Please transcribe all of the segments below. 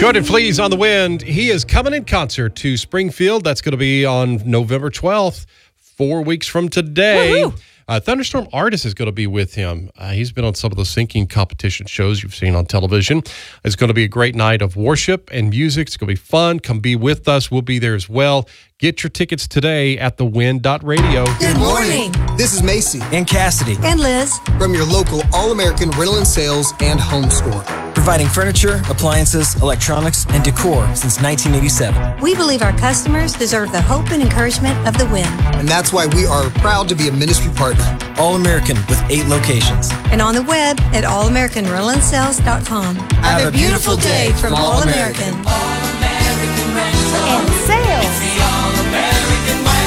Jordan Fleas on the Wind. He is coming in concert to Springfield. That's going to be on November 12th, 4 weeks from today. Thunderstorm Artist is going to be with him. He's been on some of the sinking competition shows you've seen on television. It's going to be a great night of worship and music. It's going to be fun. Come be with us. We'll be there as well. Get your tickets today at thewind.radio. Good morning. This is Macy and Cassidy and Liz from your local All-American Rental and Sales and Home Store. Providing furniture, appliances, electronics, and decor since 1987. We believe our customers deserve the hope and encouragement of the Wind. And that's why we are proud to be a ministry partner. All-American with 8 locations. And on the web at allamericanrentalsales.com. Have a beautiful day from All-American. All-American Rental And Sales. It's the All-American way.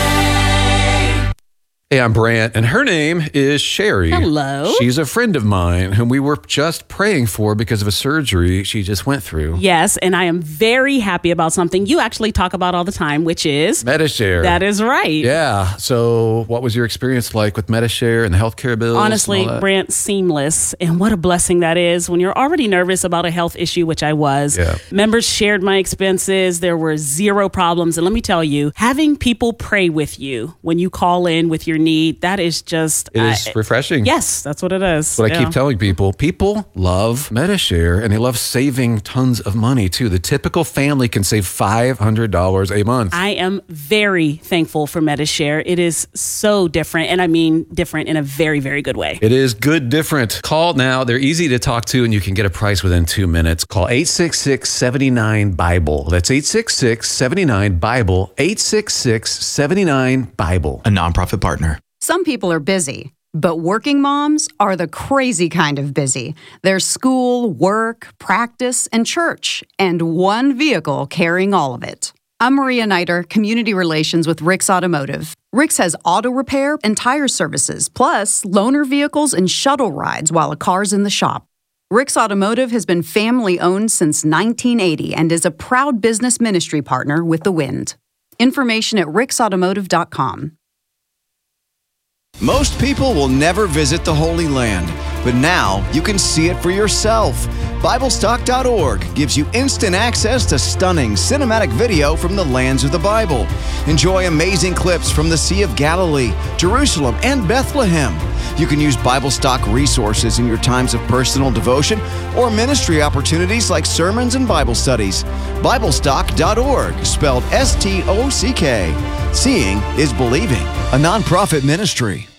Hey, I'm Brant, and her name is Sherry. Hello. She's a friend of mine whom we were just praying for because of a surgery she just went through. Yes, and I am very happy about something you actually talk about all the time, which is Medi-Share. That is right. Yeah. So what was your experience like with Medi-Share and the healthcare bills? Honestly, Brant, seamless. And what a blessing that is when you're already nervous about a health issue, which I was. Yeah. Members shared my expenses. There were 0 problems. And let me tell you, having people pray with you when you call in with your need, that is just... It is refreshing. Yes, that's what it is. That's what I keep telling people. People love Medi-Share, and they love saving tons of money, too. The typical family can save $500 a month. I am very thankful for Medi-Share. It is so different, and I mean different in a very, very good way. It is good different. Call now. They're easy to talk to, and you can get a price within 2 minutes. Call 866-79-BIBLE. That's 866-79-BIBLE. 866-79-BIBLE. A nonprofit partner. Some people are busy, but working moms are the crazy kind of busy. There's school, work, practice, and church, and one vehicle carrying all of it. I'm Maria Niter, Community Relations with Rick's Automotive. Rick's has auto repair and tire services, plus loaner vehicles and shuttle rides while a car's in the shop. Rick's Automotive has been family-owned since 1980 and is a proud business ministry partner with The Wind. Information at ricksautomotive.com. Most people will never visit the Holy Land, but now you can see it for yourself. BibleStock.org gives you instant access to stunning cinematic video from the lands of the Bible. Enjoy amazing clips from the Sea of Galilee, Jerusalem, and Bethlehem. You can use BibleStock resources in your times of personal devotion or ministry opportunities like sermons and Bible studies. BibleStock.org, spelled S-T-O-C-K. Seeing is believing. A nonprofit ministry.